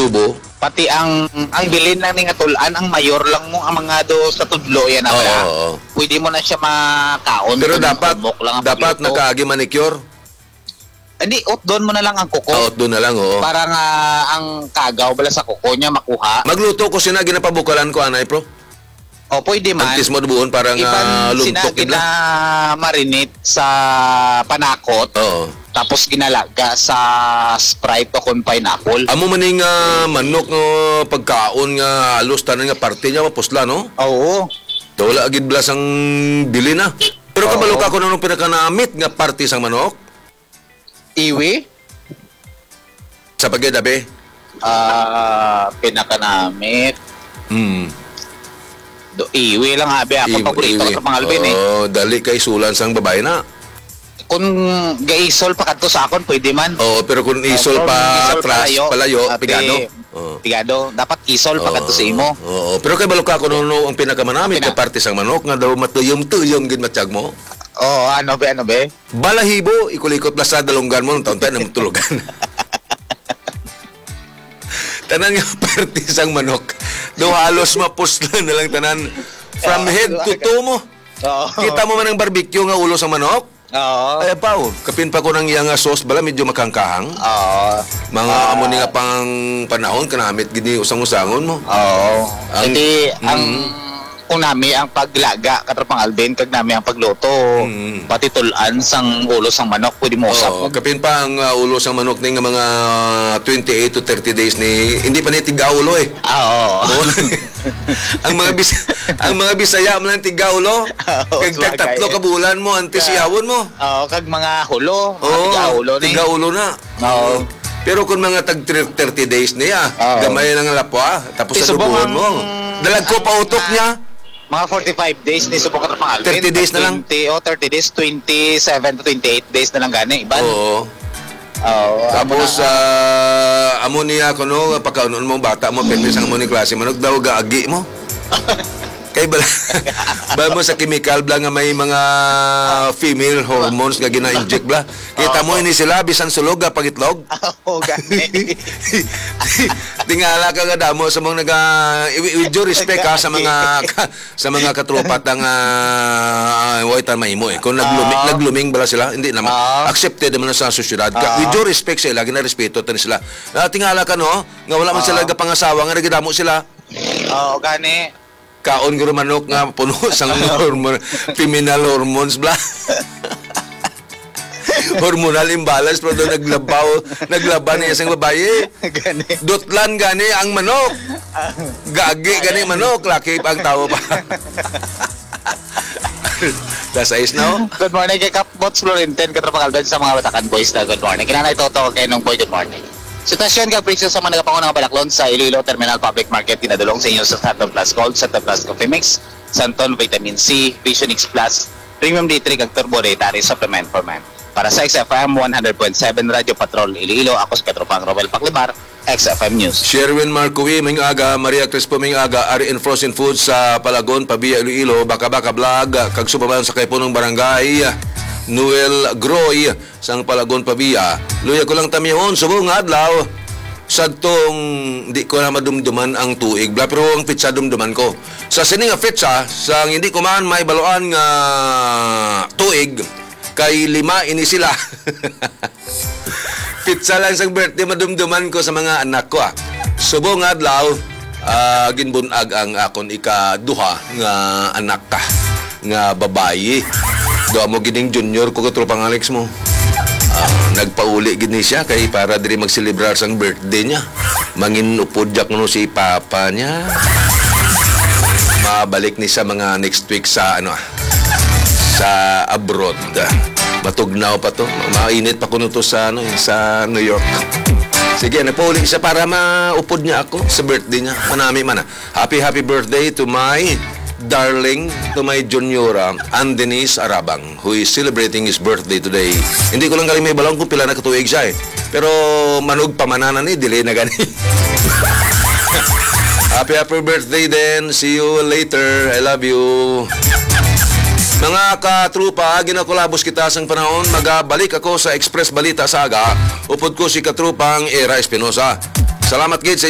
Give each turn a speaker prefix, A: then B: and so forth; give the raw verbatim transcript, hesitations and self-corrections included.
A: adobo.
B: Pati ang ang bilin lang ni nga tulan ang mayor lang mo ang mga do sa tudlo yan
A: Oo,
B: na.
A: oo.
B: Pwede mo na siya makaon.
A: Pero
B: kung
A: dapat
B: humok lang ang
A: dapat
B: pagluto.
A: nakaagi manicure.
B: Hindi, ut doon mo na lang ang kuko.
A: Out doon na lang, oo.
B: Para nga ang kagaw bala sa kuko niya makuha.
A: Magluto ko sina ginapabukalan ko anay pro.
B: O pwede man.
A: Antis mo dubuon para nga
B: Iban
A: luntok
B: sina gina marinate sa panakot.
A: Oo.
B: Tapos ginalaga sa Sprite o kung pineapple.
A: Amo maning uh, manok no pagkaon nga halos tanan nga parte niya mapusla no.
B: Oo.
A: So, wala agid blas ang bili na. Pero
B: Oo.
A: kabalo ka ko nung pinakanamit nga parte sang manok
B: Iwi?
A: sa pagdabi.
B: Ah, pinakanamit.
A: Hmm.
B: Do iwi lang abi ako
A: Iwi-
B: paborito
A: iwi.
B: ko sa mga albin eh.
A: Oo, dali kay sulan sang babae na.
B: Kung gaisol pa kadto sa akon pwede man.
A: Oo, pero kung isol
B: Kung
A: pa
B: isol
A: atras, palayo,
B: ate,
A: pigado. Oo.
B: Pigado, dapat isol pa kadto sa imo.
A: Oo, pero kay balok ako no ang pinakamanamit
B: Pina-
A: nga parte sang manok nga daw matuyom-tuyom gid matiyag mo.
B: Oo, ano be, ano be?
A: Balahibo, ikulikot na sa dalunggan mo, taon-taon na matulugan. Tanan nga parte sang manok. Do halos mapusla na lang tanan from
B: Oo,
A: head to toe mo.
B: Oo.
A: Kita mo man ang barbecue nga ulo sa manok?
B: Oo.
A: Ay pa oh, kapin pa ko ng iyang nga sauce bala medyo makangkahang.
B: Oo.
A: Mga amo ni nga pang panahon kanamit gini usang-usangon mo.
B: Oo.
A: Ang-
B: Hindi ang
A: Mm.
B: kung nami ang paglaga katapang Alvin kag nami ang pagluto
A: Mm.
B: pati tulan sang ulo sang manok pwede mo usap.
A: Oo, kapin pa ang uh, ulo sa manok ni nga mga twenty-eight to thirty days ni hindi pa ni tigaulo eh.
B: Ah, oo.
A: Oo. ang mga bis ang mga Bisaya man lang tigaulo.
B: Oo,
A: Kag
B: sabagay.
A: tatlo ka bulan mo antes ihawon mo.
B: Oo, kag mga hulo, mga
A: Oo,
B: tigaulo ni.
A: tigaulo na.
B: Oo.
A: Pero kung mga tag thirty days niya,
B: Oo.
A: gamay lang ang lapwa, tapos sa
B: Isubong
A: dubuhon
B: ang-
A: mo. Dalag ko pa utok
B: ang-
A: niya.
B: Mga forty-five days ni subok katapang Alvin.
A: thirty days na lang.
B: twenty, oh, thirty days, twenty-seven to twenty-eight days na lang gani. Iban.
A: Oo.
B: Oo.
A: Tapos,
B: amo na-
A: uh, amo niya ko no, pagkaunon mo, bata mo, penis ang mo ni klase, manog daw gaagi mo. Kay bala, bala mo sa chemical bla nga may mga female hormones nga gina-inject bla. Kita mo ini sila, bisan sulog nga pagitlog.
B: Oo, gani.
A: Tingala ka nga damo sa mga naga with due respect ha, sa mga ka, sa mga katropa tang uh, waitan mahimo eh. Kung nagluming
B: Ah.
A: nagluming bala sila, hindi naman
B: Ah.
A: accepted naman sa sosyedad. Ka,
B: Ah.
A: with due respect sa ila, gina-respeto tan sila. Uh, tingala ka no, nga wala man
B: Ah.
A: sila gapangasawa nga nagidamo sila.
B: Oo, gani.
A: Kaon guro manok nga puno sang hormone, feminal hormones bla. Hormonal imbalance pero doon naglabaw, naglaban niya isang babae.
B: Gani.
A: Dutlan gani ang manok. Gagi gani manok, laki pa ang tao pa. Das ayos na oh.
B: Good morning kay Kapbots Florenten, katrapang Alvin sa mga Batakan Boys na good morning. Kinanay Toto kay nung boy, good morning. Sitwasyon kag presyo sa mga nagapangon nga balaklon sa Iloilo Terminal Public Market kinadulong sa inyo sa Santon Plus Gold, Santon Plus Coffee Mix, Santon Vitamin C, Vision X Plus, Premium D three kag Turbo Dietary Supplement for Men. Para sa X F M one hundred point seven Radio Patrol Iloilo, ako si Katropang Robel Paclibar, X F M News.
A: Sherwin Marcoy, may aga, Maria Crispo, may aga, Ari and Frozen Foods sa Palagon, Pabia, Iloilo, Baka-Baka Vlog, kag subaban sa Kaypunong Barangay, Noel Groy, sang Palagon, Pabia. Luya ko lang tamihon, subong adlaw. Sadtong di ko na madumduman ang tuig, bla, pero ang pizza dumduman ko. Sa sining nga pizza, sang hindi ko man may baloan nga tuig, kay lima ini sila. Pizza lang sa birthday madumduman ko sa mga anak ko ah. Subong adlaw uh, ginbunag ang akon ikaduha nga anak ka nga babayi. Do mo gining junior ko katropang Alex mo. Uh, nagpauli gini siya kay para diri magselebrar sang birthday niya. Manginupodyak no si papa niya. Mabalik ni sa mga next week sa ano ah, sa abroad. Matugnaw pa to. Mainit pa kuno to sa ano, sa New York. Sige, nagpauli siya para maupod niya ako sa birthday niya. Manami man ah. Happy happy birthday to my darling, to my juniora, Ann Denise Arabang, who is celebrating his birthday today. Hindi ko lang galing may balong kung pila na katuig siya eh. Pero manog pamananan eh, delay na gani. Happy happy birthday then. See you later. I love you. Mga katrupa, ginakulabos kita sang panahon, magabalik ako sa Express Balita Saga. Upod ko si katrupang Era Espinosa. Salamat gid sa